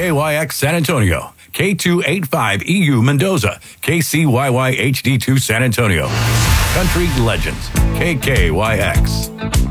KKYX San Antonio, K285EU Mendoza, KCYY HD2 San Antonio. Country Legends, KKYX.